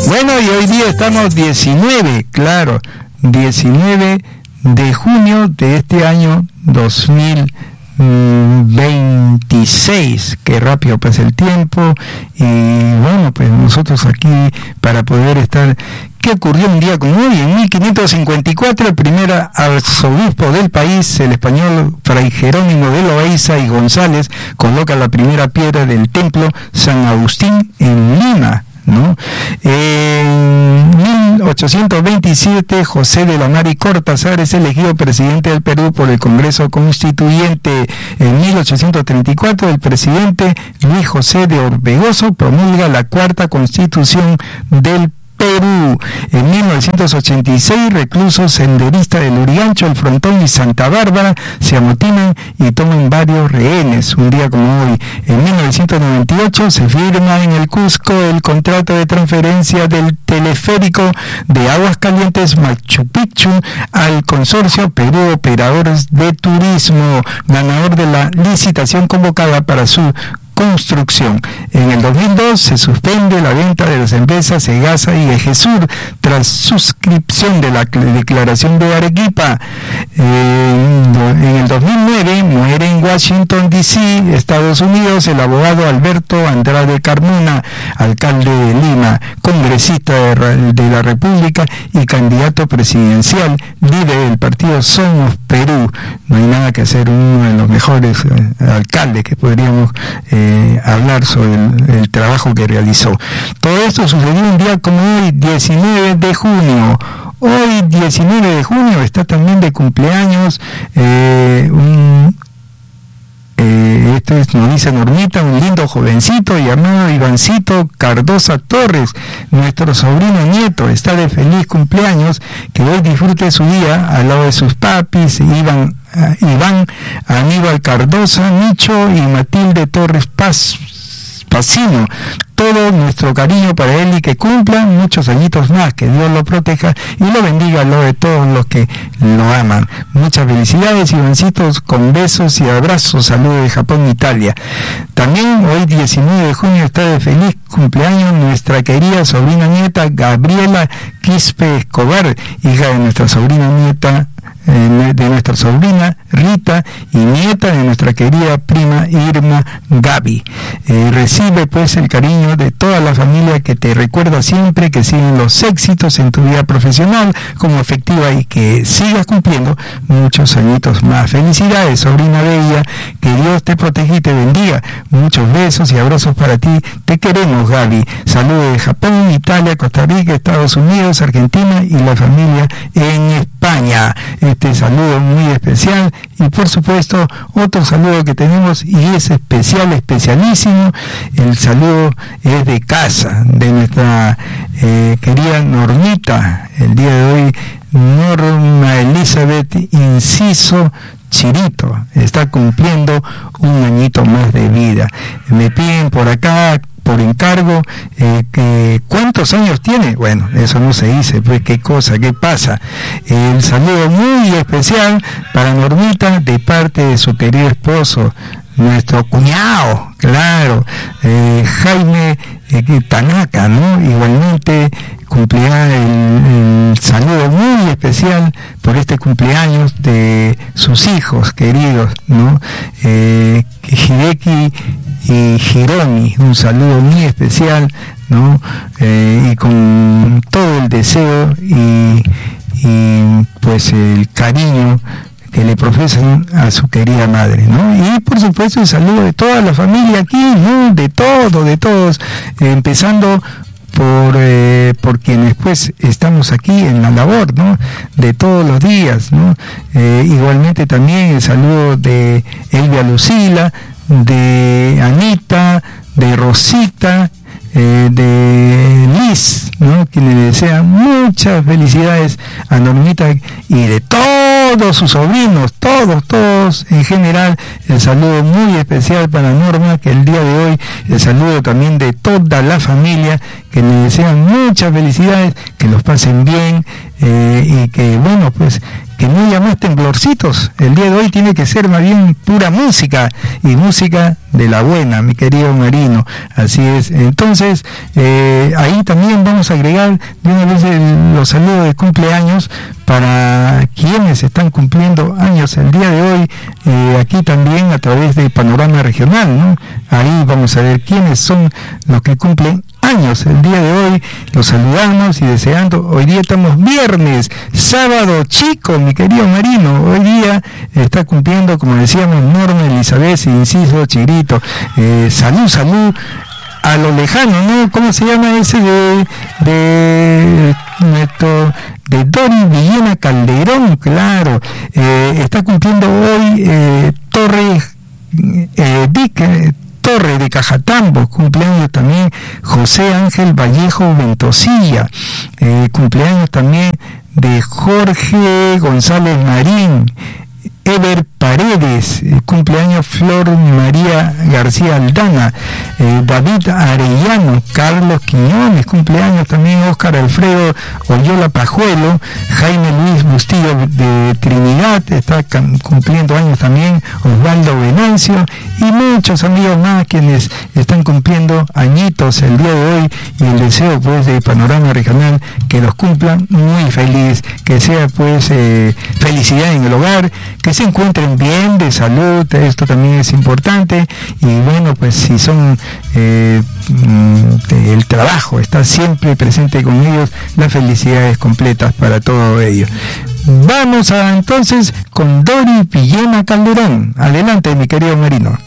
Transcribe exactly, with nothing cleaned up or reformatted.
Bueno, y hoy día estamos diecinueve, claro, diecinueve de junio de este año dos mil veintiséis. Qué rápido pasa el tiempo. Y bueno, pues nosotros aquí para poder estar... ¿Qué ocurrió un día como hoy? En mil quinientos cincuenta y cuatro, el primer arzobispo del país, el español Fray Jerónimo de Loaiza y González, coloca la primera piedra del templo San Agustín en Lima, ¿no? En mil ochocientos veintisiete, José de la Mar y Cortázar es elegido presidente del Perú por el Congreso Constituyente. En mil ochocientos treinta y cuatro, el presidente Luis José de Orbegoso promulga la cuarta Constitución del Perú. En mil novecientos ochenta y seis, reclusos senderistas del Lurigancho, el Frontón y Santa Bárbara se amotinan y toman varios rehenes, un día como hoy. En mil novecientos noventa y ocho se firma en el Cusco el contrato de transferencia del teleférico de Aguascalientes Machu Picchu al consorcio Perú Operadores de Turismo, ganador de la licitación convocada para su construcción. En el dos mil dos se suspende la venta de las empresas Segasa y Ejesur tras suscripción de la Declaración de Arequipa. Eh, en el dos mil nueve muere en Washington D C, Estados Unidos, el abogado Alberto Andrade Carmona, alcalde de Lima, congresista de, de la República y candidato presidencial, líder del partido Somos Perú. No hay nada que hacer, uno de los mejores eh, alcaldes que podríamos eh, Eh, hablar sobre el, el trabajo que realizó. Todo esto sucedió un día como hoy, diecinueve de junio. Hoy, diecinueve de junio, está también de cumpleaños eh, un... Eh, esto es, nos dice Normita, un lindo jovencito llamado Ivancito Cardosa Torres, nuestro sobrino nieto, está de feliz cumpleaños, que hoy disfrute su día al lado de sus papis, Iván, uh, Iván Aníbal Cardosa, Micho y Matilde Torres Paz, Pacino. Todo nuestro cariño para él y que cumpla muchos añitos más, que Dios lo proteja y lo bendiga a lo de todos los que lo aman. Muchas felicidades, Ivancitos, con besos y abrazos. Saludos de Japón, Italia. También hoy diecinueve de junio está de feliz cumpleaños nuestra querida sobrina nieta Gabriela Quispe Escobar, hija de nuestra sobrina nieta de nuestra sobrina Rita y nieta de nuestra querida prima Irma Gaby. Eh, recibe pues el cariño de toda la familia que te recuerda siempre, que siguen los éxitos en tu vida profesional como afectiva y que sigas cumpliendo muchos añitos más. Felicidades, sobrina bella, que Dios te proteja y te bendiga. Muchos besos y abrazos para ti. Te queremos, Gaby. Saludos de Japón, Italia, Costa Rica, Estados Unidos, Argentina y la familia en España. Este saludo muy especial y por supuesto otro saludo que tenemos y es especial, especialísimo. El saludo es de casa de nuestra eh, querida Normita, el día de hoy Norma Elizabeth Inciso Chirito, está cumpliendo un añito más de vida. Me piden por acá por encargo, eh, que ¿cuántos años tiene? Bueno, eso no se dice, pues qué cosa, qué pasa. El saludo muy especial para Normita de parte de su querido esposo, nuestro cuñado, claro, eh, Jaime eh, Tanaka, ¿no? Igualmente cumplirá el, el saludo muy especial por este cumpleaños de sus hijos queridos, ¿no? Eh, Hideki y Hiromi, un saludo muy especial, ¿no? Eh, y con todo el deseo y, y pues el cariño que le profesan a su querida madre, ¿no? Y por supuesto el saludo de toda la familia aquí, ¿no? De todos, de todos, eh, empezando por eh, por quienes pues estamos aquí en la labor, ¿no? De todos los días, ¿no? Eh, igualmente también el saludo de Elvia Lucila, de Anita, de Rosita, eh, de Liz, ¿no? Que le desea muchas felicidades a Normita y de todos sus sobrinos, todos, todos en general, el saludo muy especial para Norma, que el día de hoy, el saludo también de toda la familia, que le desean muchas felicidades, que los pasen bien, eh, y que bueno, pues que no haya más temblorcitos. El día de hoy tiene que ser más bien pura música, y música de la buena, mi querido Marino, así es. Entonces, eh, ahí también vamos a agregar de una vez el, los saludos de cumpleaños para quienes están cumpliendo años el día de hoy, eh, aquí también a través de Panorama Regional, ¿no? Ahí vamos a ver quiénes son los que cumplen años el día de hoy. Los saludamos y deseando, hoy día estamos viernes, sábado chico, mi querido Marino, hoy día está cumpliendo, como decíamos, Norma Elizabeth Inciso Chirito, eh, salud, salud a lo lejano, ¿no? ¿Cómo se llama ese de de nuestro de Dori Villena Calderón? Claro, eh, está cumpliendo hoy eh, Torres eh, Dick Torre de Cajatambo, cumpleaños también José Ángel Vallejo Ventosilla, eh, cumpleaños también de Jorge González Marín, Ever Paredes, eh, cumpleaños Flor María García Aldana, eh, David Arellano, Carlos Quiñones, cumpleaños también Óscar Alfredo Oyola Pajuelo, Jaime Luis Bustillo de Trinidad, está cumpliendo años también Osvaldo Venancio, y muchos amigos más quienes están cumpliendo añitos el día de hoy, y el deseo pues de Panorama Regional que los cumplan muy feliz, que sea pues eh, felicidad en el hogar, que se encuentren bien de salud, esto también es importante, y bueno, pues si son eh, el trabajo está siempre presente con ellos, las felicidades completas para todo ello. Vamos a entonces con Dori Villena Calderón. Adelante, mi querido Marino.